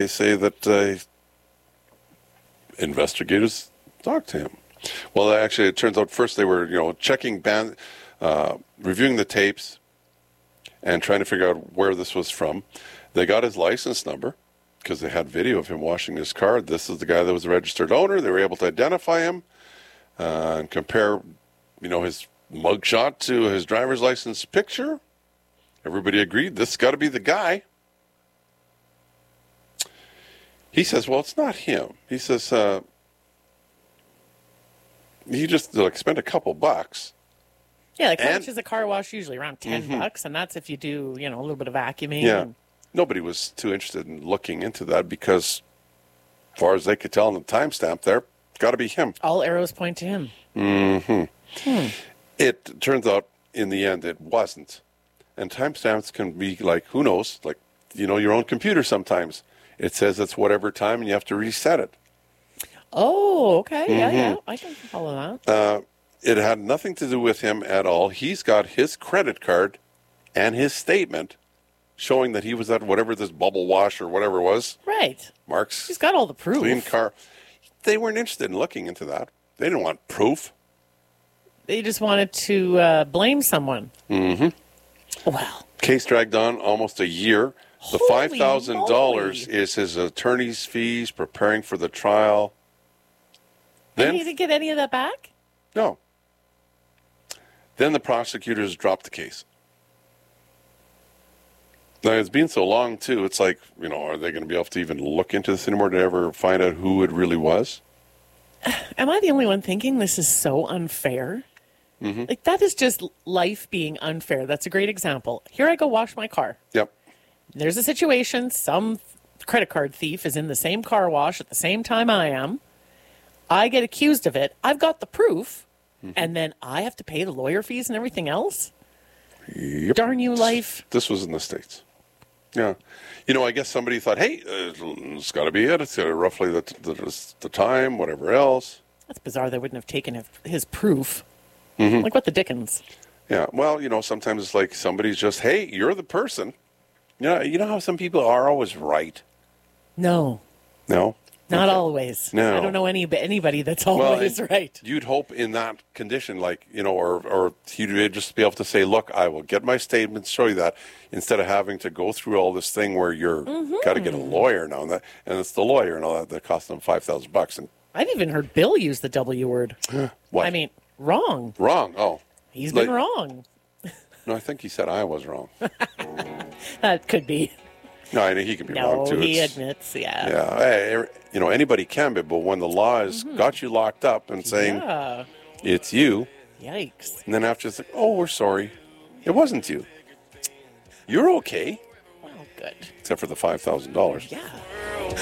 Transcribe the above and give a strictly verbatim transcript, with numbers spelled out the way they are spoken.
say that uh, investigators talked to him. Well, actually, it turns out first they were, you know, checking, band, uh, reviewing the tapes and trying to figure out where this was from. They got his license number because they had video of him washing his car. This is the guy that was the registered owner. They were able to identify him uh, and compare, you know, his mugshot to his driver's license picture. Everybody agreed this has got to be the guy. He says, well, it's not him. He says, uh, he just like spent a couple bucks. Yeah, like how And- much is a car wash usually? Around ten Mhm. bucks, and that's if you do, you know, a little bit of vacuuming. Yeah. And, Nobody was too interested in looking into that because, as far as they could tell on the timestamp there, got to be him. all arrows point to him. hmm Hmm. It turns out in the end it wasn't. And timestamps can be like, who knows, like, you know, your own computer sometimes. It says it's whatever time and you have to reset it. Oh, okay. Yeah, Mhm. yeah. I can follow that. Uh, it had nothing to do with him at all. He's got his credit card and his statement showing that he was at whatever this bubble wash or whatever it was. Right. Mark's He's got all the proof. clean car. They weren't interested in looking into that. They didn't want proof. They just wanted to uh, blame someone. Mm-hmm. Well, Case dragged on almost a year. The Holy five thousand dollars moly. is his attorney's fees preparing for the trial. did Then, he didn't get any of that back? no. Then the prosecutors dropped the case. Now, it's been so long, too, it's like, you know, are they going to be able to even look into this anymore to ever find out who it really was? Am I the only one thinking this is so unfair? Mm-hmm. Like, that is just life being unfair. That's a great example. Here I go wash my car. Yep. There's a situation, some credit card thief is in the same car wash at the same time I am. I get accused of it. I've got the proof, Mm-hmm. and then I have to pay the lawyer fees and everything else? Yep. Darn you, life. This was in the States. Yeah. You know, I guess somebody thought, hey, uh, it's got to be it. It's got roughly the, the, the time, whatever else. That's bizarre. They wouldn't have taken his, his proof. Mm-hmm. Like, what the dickens? Yeah. Well, you know, sometimes it's like somebody's just, hey, you're the person. You know, you know how some people are always right? No, No? not Okay. always. No. I don't know any anybody that's Well, always and right. You'd hope in that condition, like, you know, or, or he'd just be able to say, look, I will get my statements, show you that, instead of having to go through all this thing where you're Mm-hmm. got to get a lawyer now and that, and it's the lawyer and all that that costs them five thousand bucks. And I've even heard Bill use the W word. what? I mean, wrong. Wrong. Oh. He's Like- been wrong. No, I think he said I was wrong. That could be. No, I know he can be No, wrong too. he It's- admits, yeah. Yeah, hey, you know, anybody can be, but when the law has got you locked up and saying Mm-hmm. Yeah. it's you, Yikes. and then after it's like, oh, we're sorry, it wasn't you. You're okay, Well, good. except for the five thousand dollars. Yeah.